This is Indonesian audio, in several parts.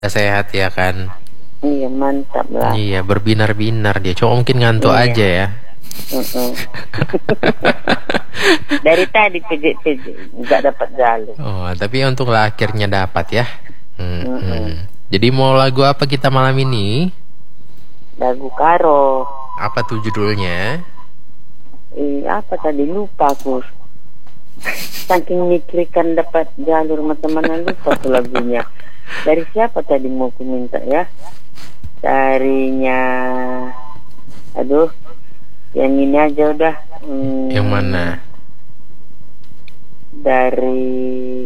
sehat ya kan. Iya, mantap lah. Iya, berbinar-binar dia. Cuma mungkin ngantuk Iya. aja ya. Dari tadi pejek-pejek nggak dapat jalur. Oh, tapi untunglah akhirnya dapat ya. Jadi mau lagu apa kita malam ini? Lagu Karo. Apa tuh judulnya? Apa tadi lupa aku. Saking mikirkan dapat jalur mana lupa tuh lagunya. Dari siapa tadi mau ku minta ya? Darinya, aduh, yang ini aja udah. Yang mana? Dari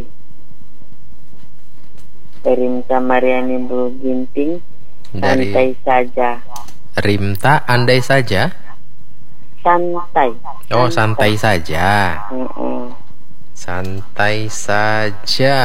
Rimta Mariani Bu Ginting. Dari Santai saja. Rimta, andai saja. Santai. Oh, santai saja. Santai saja.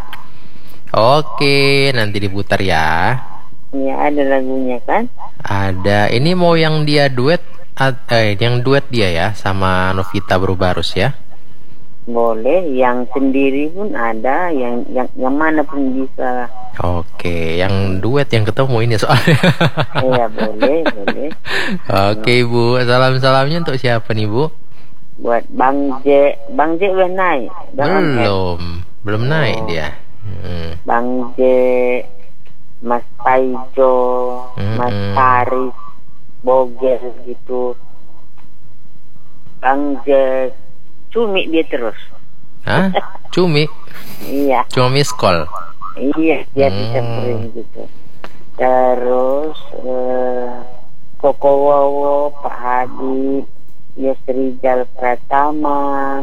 Oke, nanti diputar ya. Ya, ada lagunya kan? Ada. Ini mau yang dia duet, yang duet dia ya sama Novita Barubarus ya. Boleh, yang sendiri pun ada, yang mana pun bisa. Oke, yang duet yang ketemu ini soalnya. Iya, boleh. Oke, Bu. Salam-salamnya untuk siapa nih, Bu? Buat Bang J udah naik. Belum naik dia. Bang J, Mas Paijo, Mas Paris, Bogel gitu. Bang J, cumi dia terus. Hah? Cumi? Iya. Cuma miss call? Iya, dia bisa sering gitu. Terus Koko Wowo, Pak Hadi, Yesrijal Pratama,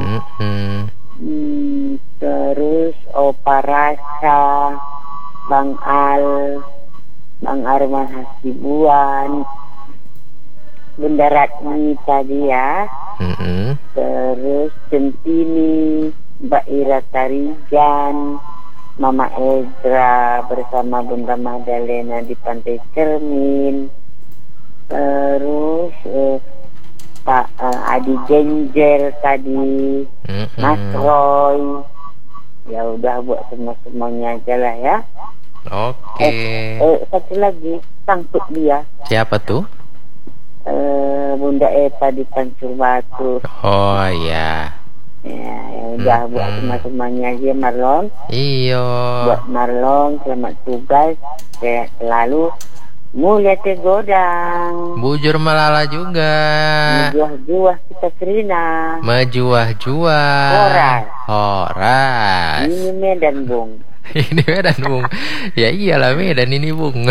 terus Opa Rasa, Bang Bang Arman Hasibuan, Bunda Ratni tadi ya. Terus Centini, Mbak Ira Tarijan, Mama Ezra bersama Bunda Magdalena di Pantai Cermin. Terus Pak Adi Genjer tadi, Mas Roy. Ya udah buat semuanya aja lah ya. Oke. Satu lagi sangkut dia. Siapa tuh? Bunda Eva di Pancur Batu. Oh ya. Ya udah buat semuanya aja Marlon. Iyo. Buat Marlon selamat tugas, sehat selalu, mulia tegodang. Bujur melala juga. Mejuah-juah kita Serina. Mejuah-juah. Horas. Ini Medan Bung. Ini Medan Bung. Ya iyalah Medan ini Bung.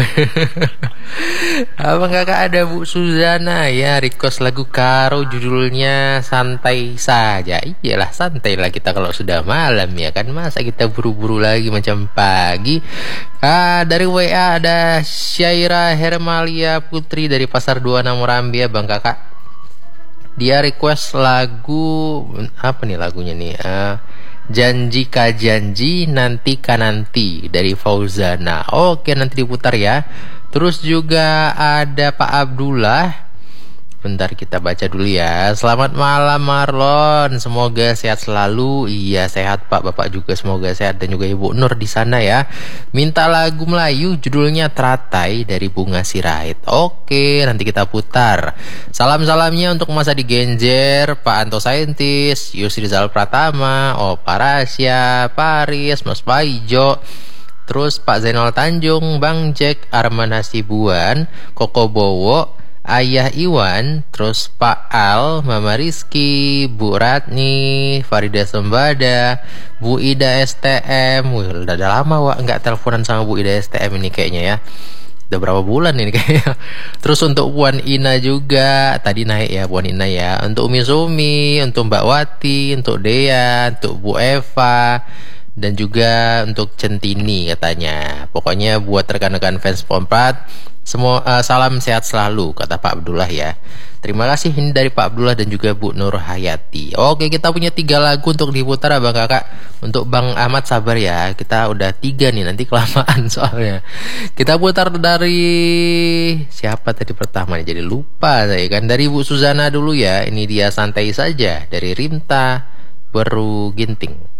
Abang kakak ada Bu Suzana ya request lagu Karo judulnya Santai Saja. Iyalah santai lah kita kalau sudah malam ya kan, masa kita buru-buru lagi macam pagi. Dari WA ada Syaira Hermalia Putri dari Pasar 26 Morambi ya Bang kakak. Dia request lagu apa nih lagunya nih? Janji ka janji nanti ka nanti dari Fauzana. Oke, nanti diputar ya. Terus juga ada Pak Abdullah. Bentar kita baca dulu ya. Selamat malam Marlon, semoga sehat selalu. Iya sehat Pak, Bapak juga semoga sehat, dan juga Ibu Nur di sana ya. Minta lagu Melayu judulnya Teratai dari Bunga Sirait. Oke, nanti kita putar. Salam-salamnya untuk Mas Adi Genjer, Pak Anto Saintis, Yusrizal Pratama, Opa Rasya, Paris, Mas Paijo, terus Pak Zainal Tanjung, Bang Jack, Arman Hasibuan, Koko Bowo, Ayah Iwan, terus Pak Al, Mama Rizky, Bu Ratni, Farida Sembada, Bu Ida STM. Wih, udah lama nggak teleponan sama Bu Ida STM ini kayaknya ya. Udah berapa bulan ini kayaknya. Terus untuk Puan Ina juga, tadi naik ya Puan Ina ya. Untuk Umi Sumi, untuk Mbak Wati, untuk Dea, untuk Bu Eva, dan juga untuk Centini katanya. Pokoknya buat rekan-rekan fans Pompat, semua salam sehat selalu kata Pak Abdullah ya. Terima kasih ini dari Pak Abdullah dan juga Bu Nur Hayati. Oke, kita punya 3 lagu untuk diputar abang kakak. Untuk Bang Ahmad sabar ya, kita udah 3 nih, nanti kelamaan soalnya. Kita putar dari siapa tadi pertama nih, jadi lupa saya kan. Dari Bu Suzana dulu ya. Ini dia Santai Saja dari Rimta Baru Ginting.